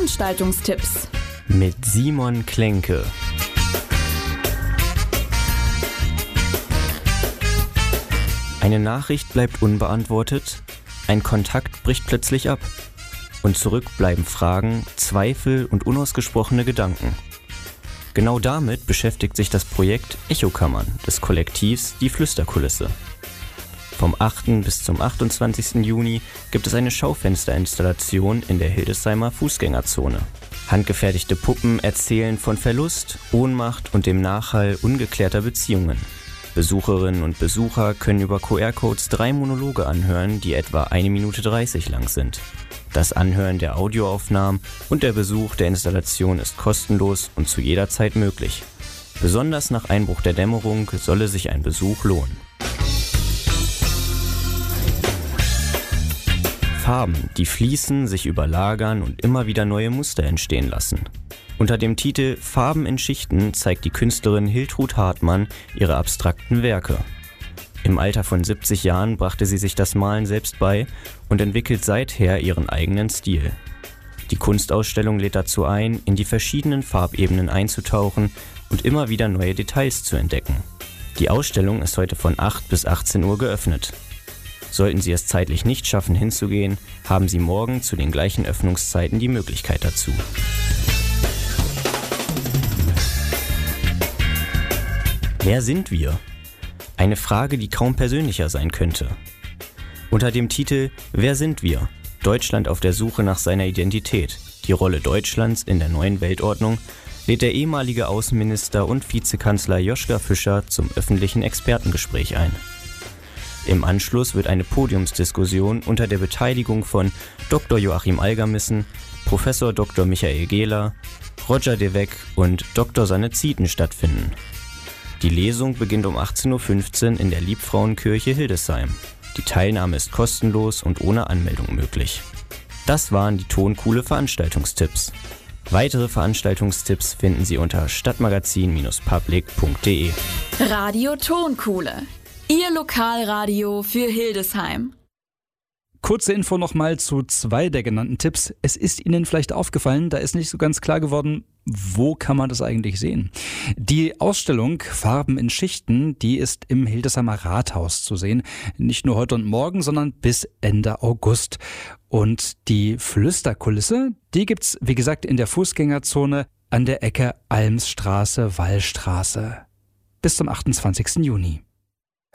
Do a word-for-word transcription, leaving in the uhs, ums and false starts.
Veranstaltungstipps mit Simon Klenke. Eine Nachricht bleibt unbeantwortet, ein Kontakt bricht plötzlich ab und zurück bleiben Fragen, Zweifel und unausgesprochene Gedanken. Genau damit beschäftigt sich das Projekt Echokammern des Kollektivs Die Flüsterkulisse. Vom achten bis zum achtundzwanzigsten Juni gibt es eine Schaufensterinstallation in der Hildesheimer Fußgängerzone. Handgefertigte Puppen erzählen von Verlust, Ohnmacht und dem Nachhall ungeklärter Beziehungen. Besucherinnen und Besucher können über Q R-Codes drei Monologe anhören, die etwa eine Minute dreißig lang sind. Das Anhören der Audioaufnahmen und der Besuch der Installation ist kostenlos und zu jeder Zeit möglich. Besonders nach Einbruch der Dämmerung solle sich ein Besuch lohnen. Farben, die fließen, sich überlagern und immer wieder neue Muster entstehen lassen. Unter dem Titel Farben in Schichten zeigt die Künstlerin Hiltrud Hartmann ihre abstrakten Werke. Im Alter von siebzig Jahren brachte sie sich das Malen selbst bei und entwickelt seither ihren eigenen Stil. Die Kunstausstellung lädt dazu ein, in die verschiedenen Farbebenen einzutauchen und immer wieder neue Details zu entdecken. Die Ausstellung ist heute von acht bis achtzehn Uhr geöffnet. Sollten Sie es zeitlich nicht schaffen, hinzugehen, haben Sie morgen zu den gleichen Öffnungszeiten die Möglichkeit dazu. Wer sind wir? Eine Frage, die kaum persönlicher sein könnte. Unter dem Titel Wer sind wir? Deutschland auf der Suche nach seiner Identität. Die Rolle Deutschlands in der neuen Weltordnung lädt der ehemalige Außenminister und Vizekanzler Joschka Fischer zum öffentlichen Expertengespräch ein. Im Anschluss wird eine Podiumsdiskussion unter der Beteiligung von Doktor Joachim Algermissen, Professor Doktor Michael Gehler, Roger de Weck und Doktor Sanne Zieten stattfinden. Die Lesung beginnt um achtzehn Uhr fünfzehn in der Liebfrauenkirche Hildesheim. Die Teilnahme ist kostenlos und ohne Anmeldung möglich. Das waren die Tonkuhle Veranstaltungstipps. Weitere Veranstaltungstipps finden Sie unter stadtmagazin Bindestrich public punkt de. Radio Tonkuhle, Ihr Lokalradio für Hildesheim. Kurze Info nochmal zu zwei der genannten Tipps. Es ist Ihnen vielleicht aufgefallen, da ist nicht so ganz klar geworden, wo kann man das eigentlich sehen? Die Ausstellung Farben in Schichten, die ist im Hildesheimer Rathaus zu sehen. Nicht nur heute und morgen, sondern bis Ende August. Und die Flüsterkulisse, die gibt's, wie gesagt, in der Fußgängerzone an der Ecke Almsstraße, Wallstraße. Bis zum achtundzwanzigsten Juni.